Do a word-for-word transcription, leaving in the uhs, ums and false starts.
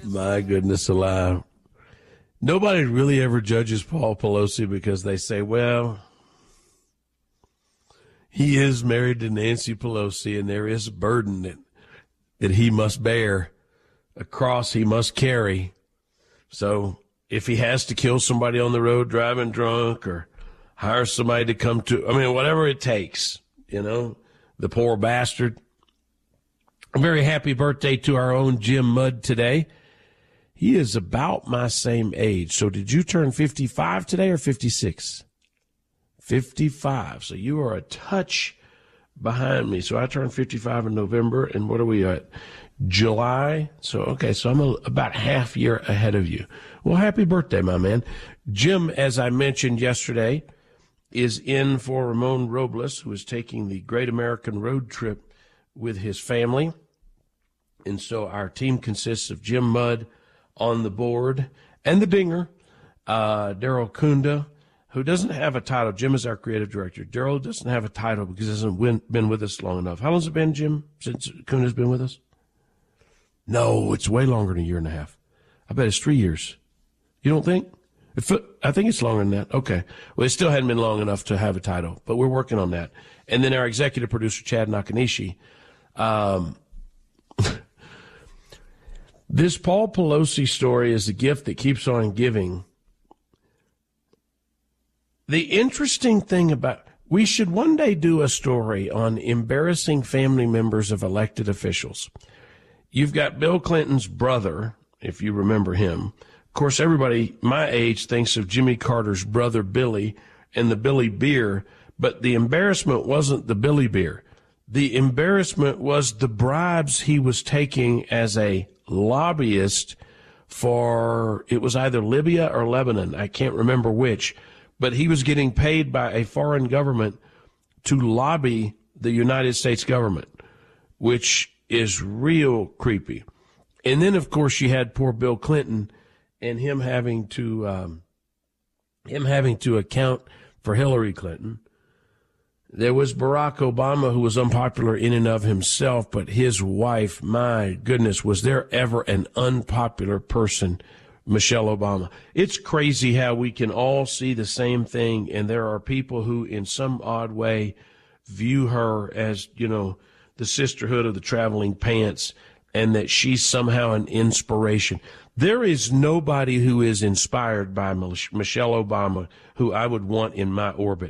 My goodness alive. Nobody really ever judges Paul Pelosi because they say, well, he is married to Nancy Pelosi, and there is a burden that, that he must bear, a cross he must carry. So if he has to kill somebody on the road driving drunk or hire somebody to come to, I mean, whatever it takes, you know, the poor bastard. A very happy birthday to our own Jim Mudd today. He is about my same age. So did you turn fifty-five today or fifty-six? fifty-five. So you are a touch behind me. So I turned fifty-five in November, and what are we at? July. So, okay, so I'm a, about half year ahead of you. Well, happy birthday, my man. Jim, as I mentioned yesterday, is in for Ramon Robles, who is taking the Great American Road Trip with his family. And so our team consists of Jim Mudd on the board and the dinger, uh, Daryl Kunda, who doesn't have a title. Jim is our creative director. Daryl doesn't have a title because he hasn't been, been with us long enough. How long has it been, Jim, since Kunda's been with us? No, it's way longer than a year and a half. I bet it's three years. You don't think? If it, I think it's longer than that. Okay. Well, it still hadn't been long enough to have a title, but we're working on that. And then our executive producer, Chad Nakanishi. Um, this Paul Pelosi story is a gift that keeps on giving. The interesting thing about, we should one day do a story on embarrassing family members of elected officials. You've got Bill Clinton's brother, if you remember him. Of course, everybody my age thinks of Jimmy Carter's brother Billy and the Billy beer, but the embarrassment wasn't the Billy beer. The embarrassment was the bribes he was taking as a lobbyist for, it was either Libya or Lebanon, I can't remember which, but he was getting paid by a foreign government to lobby the United States government, which is real creepy. And then, of course, you had poor Bill Clinton and him having to um, him having to account for Hillary Clinton. There was Barack Obama, who was unpopular in and of himself, but his wife, my goodness, was there ever an unpopular person, Michelle Obama? It's crazy how we can all see the same thing, and there are people who, in some odd way, view her as, you know, the sisterhood of the traveling pants, and that she's somehow an inspiration. There is nobody who is inspired by Michelle Obama who I would want in my orbit.